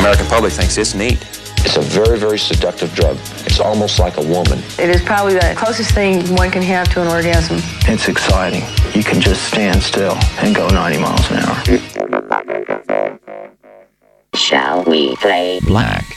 American public thinks it's neat. It's a very, very seductive drug. It's almost like a woman. It is probably the closest thing one can have to an orgasm. It's exciting. You can just stand still and go 90 miles an hour. Shall we play Black?